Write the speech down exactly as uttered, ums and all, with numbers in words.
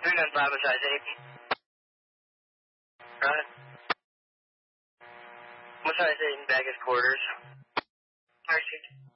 three nine five, besides eight. Right. Besides eight in baggage quarters. All right,